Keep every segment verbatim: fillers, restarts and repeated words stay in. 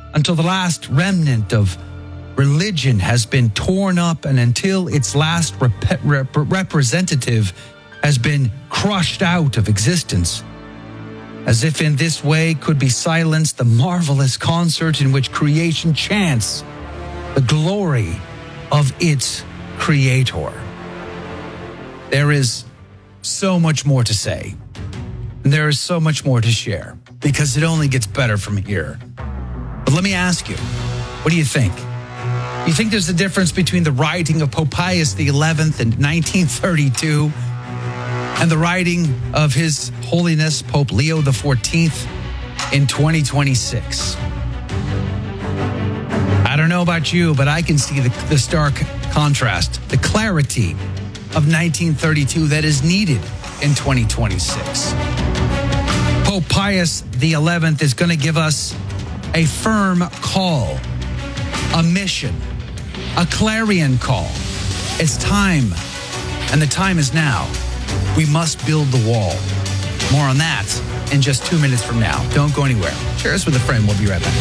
until the last remnant of religion has been torn up and until its last rep- rep- representative has been crushed out of existence. As if in this way could be silenced the marvelous concert in which creation chants the glory of its creator. There is so much more to say, and there is so much more to share, because it only gets better from here. But let me ask you, what do you think? You think there's a difference between the writing of Pope Pius the eleventh in nineteen thirty-two and the writing of His Holiness Pope Leo the fourteenth in twenty twenty-six? I don't know about you, but I can see the, the stark contrast, the clarity of nineteen thirty-two that is needed in twenty twenty-six. Pope Pius the eleventh is going to give us a firm call, a mission, a clarion call. It's time, and the time is now. We must build the wall. More on that in just two minutes from now. Don't go anywhere. Share us with a friend. We'll be right back.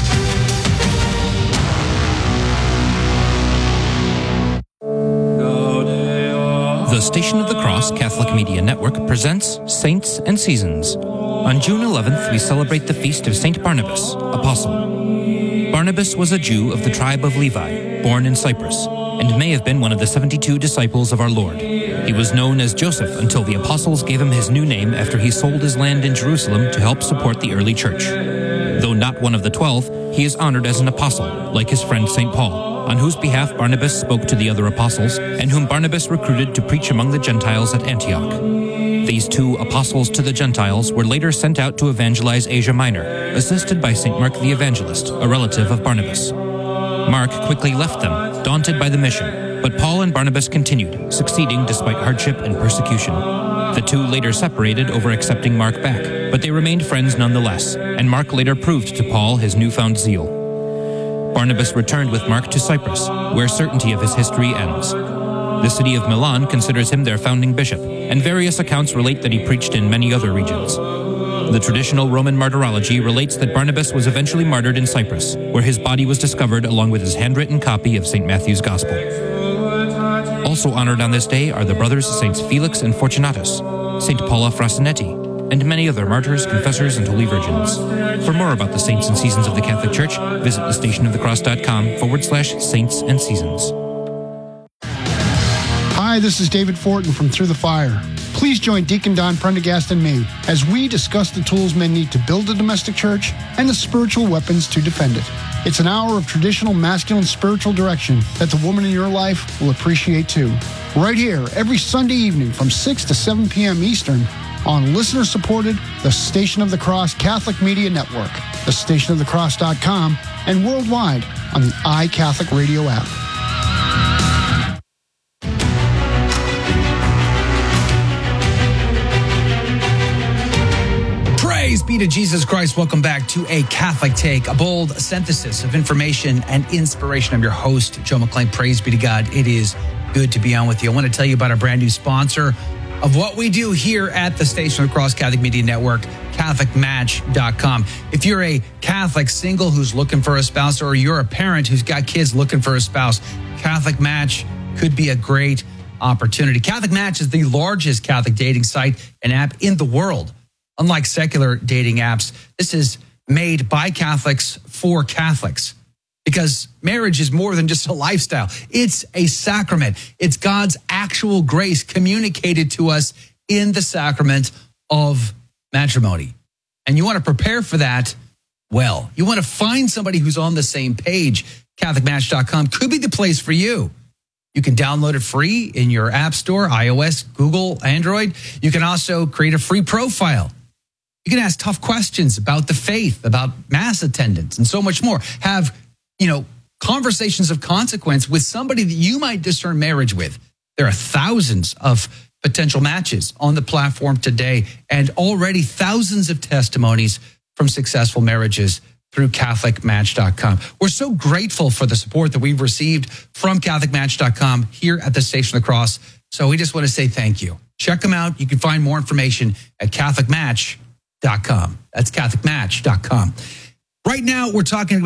The Station of the Cross Catholic Media Network presents Saints and Seasons. On June eleventh, we celebrate the feast of Saint Barnabas, Apostle. Barnabas was a Jew of the tribe of Levi, born in Cyprus, and may have been one of the seventy-two disciples of our Lord. He was known as Joseph until the apostles gave him his new name after he sold his land in Jerusalem to help support the early church. Though not one of the twelve, he is honored as an apostle, like his friend Saint Paul, on whose behalf Barnabas spoke to the other apostles, and whom Barnabas recruited to preach among the Gentiles at Antioch. These two apostles to the Gentiles were later sent out to evangelize Asia Minor, assisted by Saint Mark the Evangelist, a relative of Barnabas. Mark quickly left them, daunted by the mission, but Paul and Barnabas continued, succeeding despite hardship and persecution. The two later separated over accepting Mark back, but they remained friends nonetheless, and Mark later proved to Paul his newfound zeal. Barnabas returned with Mark to Cyprus, where certainty of his history ends. The city of Milan considers him their founding bishop, and various accounts relate that he preached in many other regions. The traditional Roman martyrology relates that Barnabas was eventually martyred in Cyprus, where his body was discovered along with his handwritten copy of Saint Matthew's Gospel. Also honored on this day are the brothers Saints Felix and Fortunatus, Saint Paula Frasinetti, and many other martyrs, confessors, and holy virgins. For more about the saints and seasons of the Catholic Church, visit thestationofthecross.com forward slash saints and seasons. Hi, this is David Fortin from Through the Fire. Please join Deacon Don Prendergast and me as we discuss the tools men need to build a domestic church and the spiritual weapons to defend it. It's an hour of traditional masculine spiritual direction that the woman in your life will appreciate too. Right here, every Sunday evening from six to seven p.m. Eastern on listener-supported The Station of the Cross Catholic Media Network, the station of the cross dot com, and worldwide on the iCatholic Radio app. Praise be to Jesus Christ. Welcome back to A Catholic Take, a bold synthesis of information and inspiration. I'm your host, Joe McClain. Praise be to God. It is good to be on with you. I want to tell you about our brand new sponsor of what we do here at the Station of the Cross Catholic Media Network, Catholic Match dot com. If you're a Catholic single who's looking for a spouse, or you're a parent who's got kids looking for a spouse, Catholic Match could be a great opportunity. Catholic Match is the largest Catholic dating site and app in the world. Unlike secular dating apps, this is made by Catholics for Catholics, because marriage is more than just a lifestyle. It's a sacrament. It's God's actual grace communicated to us in the sacrament of matrimony. And you want to prepare for that well. You want to find somebody who's on the same page. Catholic Match dot com could be the place for you. You can download it free in your app store, iOS, Google, Android. You can also create a free profile. You can ask tough questions about the faith, about mass attendance, and so much more. Have, you know, conversations of consequence with somebody that you might discern marriage with. There are thousands of potential matches on the platform today, and already thousands of testimonies from successful marriages through Catholic Match dot com. We're so grateful for the support that we've received from Catholic Match dot com here at the Station of the Cross. So we just want to say thank you. Check them out. You can find more information at Catholic Match dot com. That's Catholic Match dot com. Right now, we're talking about